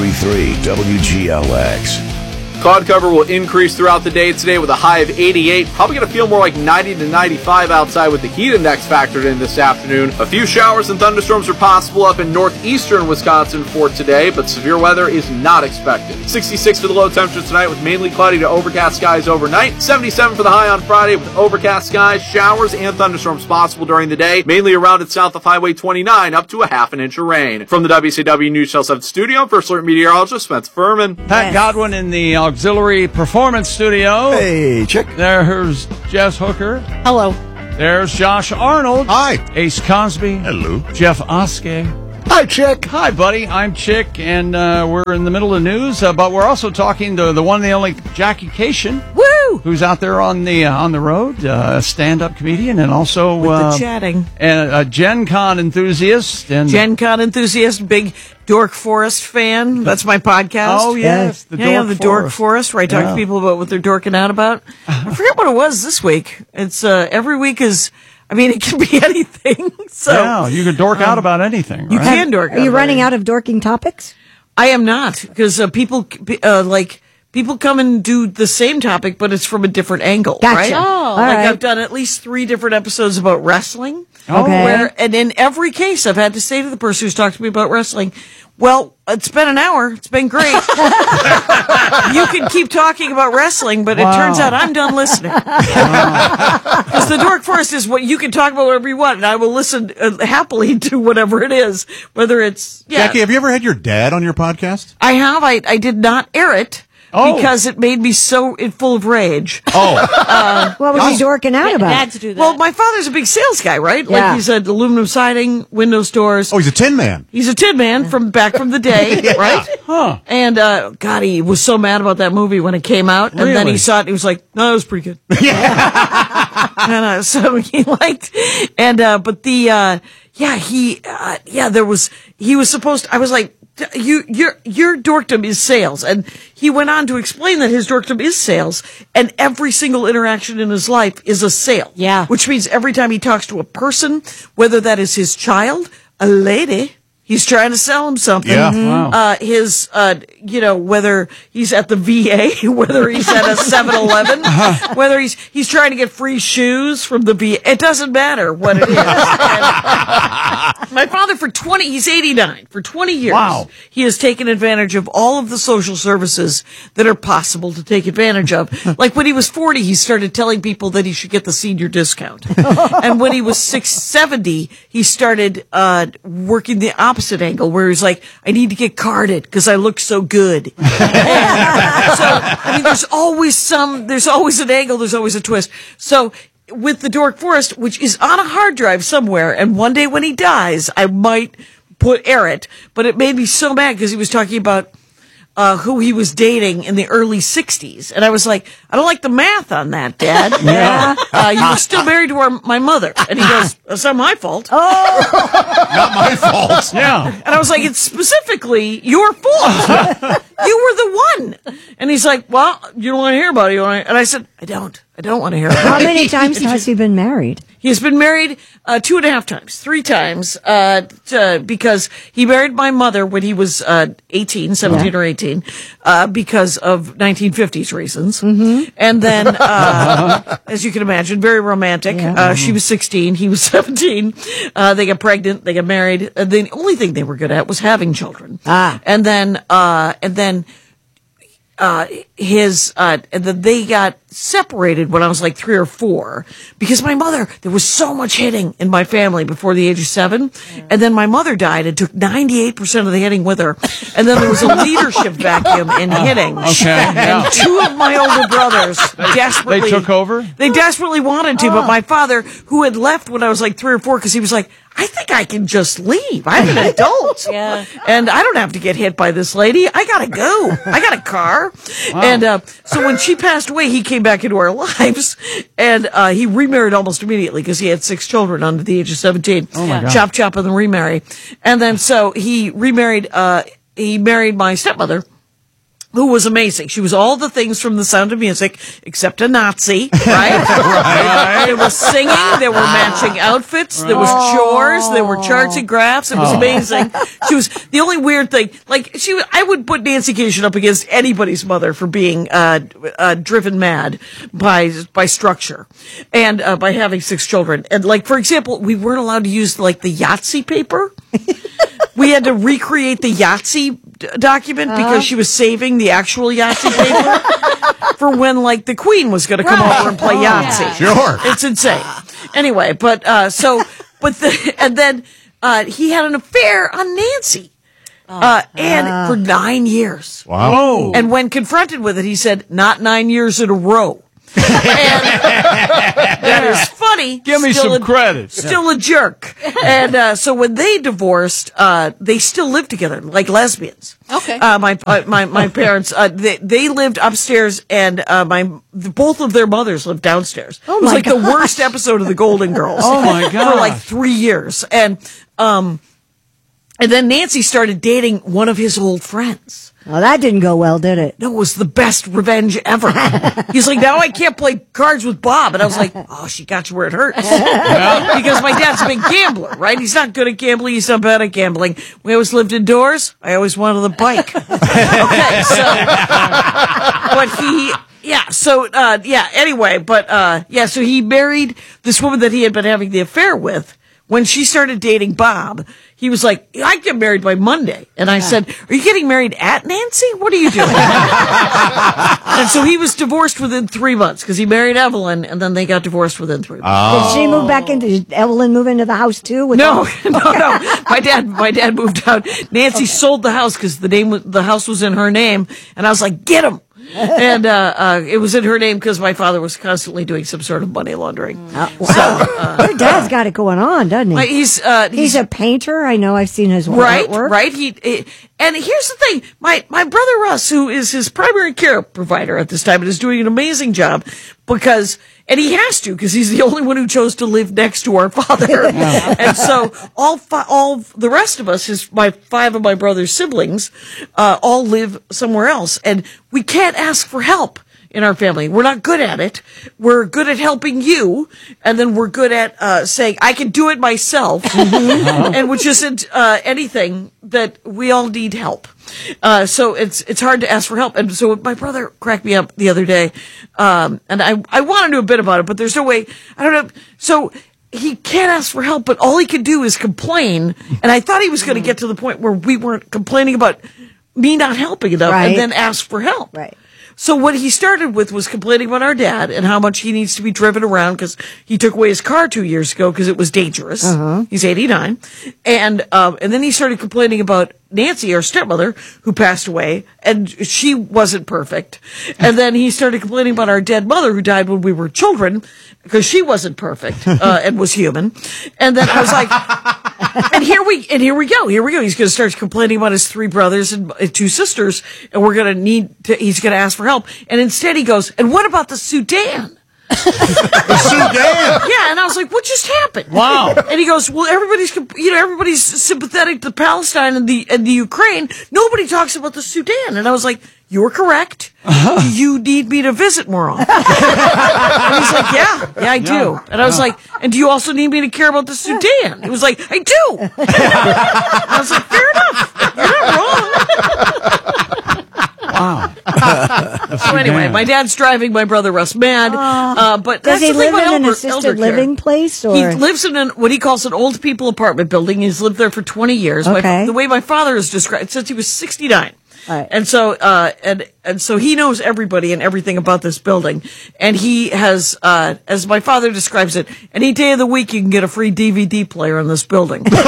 93.3 WGLX. Cloud cover will increase throughout the day today with a high of 88. Probably going to feel more like 90 to 95 outside with the heat index factored in this afternoon. A few showers and thunderstorms are possible up in northeastern Wisconsin for today, but severe weather is not expected. 66 for the low temperature tonight with mainly cloudy to overcast skies overnight. 77 for the high on Friday with overcast skies, showers, and thunderstorms possible during the day, mainly around and south of Highway 29, up to a half an inch of rain. From the WCW News Channel 7 studio, First Alert meteorologist Spence Furman. Pat Godwin in the Auxiliary Performance Studio. Hey, Chick. There's Jess Hooker. Hello. There's Josh Arnold. Hi. Ace Cosby. Hello. Jeff Oskey. Hi, Chick. Hi, buddy. I'm Chick, and we're in the middle of news, but we're also talking to the one and the only Jackie Cation. Woo! Who's out there on the road, a stand-up comedian, and also With the chatting. and a Gen Con enthusiast. And Gen Con enthusiast, big Dork Forest fan. That's my podcast. Oh, yes. The Dork Forest, where I talk to people about what they're dorking out about. I forget what it was this week. It's every week is... I mean, it can be anything. So yeah, you can dork out about anything, right? You can dork out. Are you running out of dorking topics? I am not, because people come and do the same topic, but it's from a different angle, Gotcha. right? Oh, like I've done at least 3 different episodes about wrestling. Okay. And in every case, I've had to say to the person who's talked to me about wrestling, well, it's been an hour. It's been great. You can keep talking about wrestling, but it turns out I'm done listening. Because the Dork Forest is what you can talk about whatever you want, and I will listen happily to whatever it is, whether it's... Yeah. Jackie, have you ever had your dad on your podcast? I have. I did not air it. Because it made me so full of rage. What was he dorking out about? Dads do that. Well, my father's a big sales guy, right? Yeah. Like he's at aluminum siding, windows, doors. Oh, he's a Tin Man. He's a Tin Man from the day, right? Huh. And God, he was so mad about that movie when it came out, and then he saw it. He was like, "No, it was pretty good." And so he liked, and but the he was supposed to, I was like, your dorkdom is sales. And he went on to explain that his dorkdom is sales, and every single interaction in his life is a sale. Yeah. Which means every time he talks to a person, whether that is his child, a lady, he's trying to sell him something. Yeah. Wow. Whether he's at the VA, whether he's at a 7-Eleven, whether he's trying to get free shoes from the VA. It doesn't matter what it is. And my father, he's 89. For 20 years, Wow. he has taken advantage of all of the social services that are possible to take advantage of. Like when he was 40, he started telling people that he should get the senior discount. And when he was 70, he started working the opposite angle, where he's like, I need to get carded because I look so good. So, I mean, there's always an angle, there's always a twist. So, with the Dork Forest, which is on a hard drive somewhere, and one day when he dies, I might air it, but it made me so mad because he was talking about who he was dating in the early 60s. And I was like, I don't like the math on that, Dad. You were still married to my mother. And he goes, that's not my fault. Not my fault. Yeah. And I was like, it's specifically your fault. You were the one. And he's like, well, you don't want to hear about it. And I said, I don't want to hear about it. How many times has he been married? He's been married 2.5 times, 3 times, because he married my mother when he was 17 or 18, because of 1950s reasons. Mm-hmm. And then, as you can imagine, very romantic. Yeah. She was 16, he was 17. They got pregnant, they got married. The only thing they were good at was having children. And then they got separated when I was like 3 or 4, because my mother, there was so much hitting in my family before the age of 7. And then my mother died and took 98% of the hitting with her. And then there was a leadership vacuum in hitting. Okay. Yeah. And 2 of my older brothers desperately. They took over? They desperately wanted to, but my father, who had left when I was like 3 or 4, because he was like, I think I can just leave. I'm an adult. Yeah. And I don't have to get hit by this lady. I gotta go. I got a car. Wow. And so when she passed away, he came back into our lives, and he remarried almost immediately because he had 6 children under the age of 17. Oh my God. Chop, chop, and then remarry. And then so he remarried, he married my stepmother. who was amazing. She was all the things from The Sound of Music, except a Nazi, right? There was singing, there were matching outfits, there was chores, there were charts and graphs. It was amazing. She was the only weird thing. Like I would put Nancy Kashian up against anybody's mother for being driven mad by structure and by having 6 children. And like, for example, we weren't allowed to use like the Yahtzee paper. We had to recreate the Yahtzee document because she was saving the actual Yahtzee paper for when like the Queen was going to come over and play Yahtzee. Sure. It's insane. Anyway, and then he had an affair on Nancy. And for 9 years. Wow. And when confronted with it, he said, not 9 years in a row. And that is funny. Give me some credit. Still a jerk. And so when they divorced, they still lived together like lesbians. Okay. My parents, they lived upstairs, and both of their mothers lived downstairs. Oh it was my like God. the worst episode of The Golden Girls. Oh my God. For like 3 years, and then Nancy started dating one of his old friends. Well, that didn't go well, did it? No, it was the best revenge ever. He's like, now I can't play cards with Bob. And I was like, oh, she got you where it hurts. Because my dad's a big gambler, right? He's not good at gambling. He's not bad at gambling. We always lived indoors. I always wanted the bike. Okay, so he married this woman that he had been having the affair with. When she started dating Bob, he was like, I get married by Monday. And I said, are you getting married at Nancy? What are you doing? And so he was divorced within 3 months because he married Evelyn, and then they got divorced within 3 months. Did she move back did Evelyn move into the house too? No. My dad moved out. Nancy sold the house because the house was in her name. And I was like, get him. And it was in her name because my father was constantly doing some sort of money laundering. Your dad's got it going on, doesn't he? He's a painter. I know. I've seen his artwork. Right. And here's the thing: my brother Russ, who is his primary care provider at this time, and is doing an amazing job and he has to because he's the only one who chose to live next to our father. And so all the rest of us, 5 of my brother's siblings, all live somewhere else, and we can't ask for help in our family. We're not good at it. We're good at helping you, and then we're good at saying, I can do it myself, and which isn't anything that we all need help. So it's hard to ask for help. And so my brother cracked me up the other day, and I want to know a bit about it, but there's no way, I don't know. So he can't ask for help, but all he can do is complain. And I thought he was going to get to the point where we weren't complaining about me not helping enough and then ask for help. Right. So what he started with was complaining about our dad and how much he needs to be driven around because he took away his car 2 years ago because it was dangerous. He's 89. And then he started complaining about Nancy, our stepmother, who passed away, and she wasn't perfect. And then he started complaining about our dead mother who died when we were children because she wasn't perfect and was human. And then I was like, and here we go. He's going to start complaining about his 3 brothers and 2 sisters, and he's going to ask for help. And instead he goes, and what about the Sudan? The Sudan. Yeah, and I was like, what just happened? Wow. And he goes, well, everybody's sympathetic to Palestine and the Ukraine. Nobody talks about the Sudan. And I was like, you're correct. You need me to visit more often. And he's like, yeah, I do. And I was like, and do you also need me to care about the Sudan? He was like, I do. I was like, fair enough. You're not wrong. Wow. So anyway, my dad's driving my brother Russ mad. But Does that's he the thing live about in an elder assisted care. living place? Or? He lives in what he calls an old people apartment building. He's lived there for 20 years. Okay. The way my father is described, since he was 69. Right. And so, and so he knows everybody and everything about this building. And he has, as my father describes it, any day of the week you can get a free DVD player in this building. So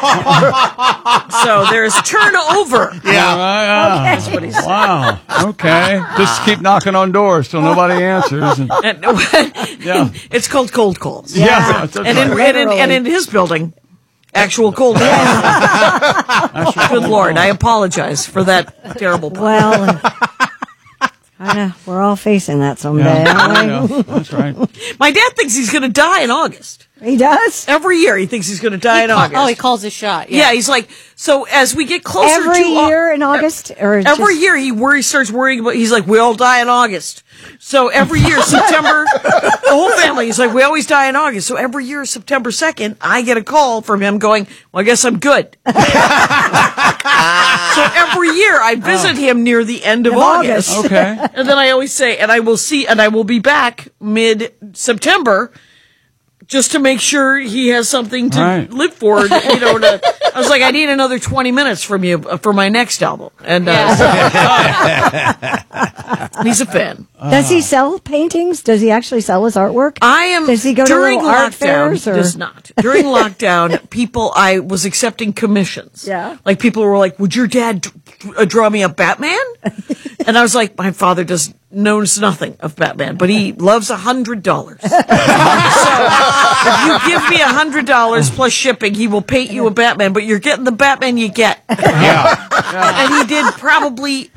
there's turnover. Yeah. That's what he said. Wow. Okay. Just keep knocking on doors till nobody answers. Yeah. It's called cold calls. Yeah. That's And in his building, actual cold calls. Good Lord, I apologize for that terrible part. Well, we're all facing that someday. Yeah, aren't we? that's right. My dad thinks he's going to die in August. He does? Every year he thinks he's going to die in August. Oh, he calls his shot. Yeah, he's like, so as we get closer Every year in August? Or every year he starts worrying about, he's like, we all die in August. So every year, September, the whole family, he's like, we always die in August. So every year, September 2nd, I get a call from him going, well, I guess I'm good. So every year I visit him near the end of August. Okay. And then I always say, and I will be back mid-September just to make sure he has something to live for. I was like, I need another 20 minutes from you for my next album. And he's a fan. Does he sell paintings? Does he actually sell his artwork? Does he go to little art fairs? Or? Does not. During lockdown, I was accepting commissions. Yeah. Like people were like, would your dad draw me a Batman? And I was like, my father knows nothing of Batman, but he loves $100. So if you give me $100 plus shipping, he will paint you a Batman, but you're getting the Batman you get. Yeah. And he did probably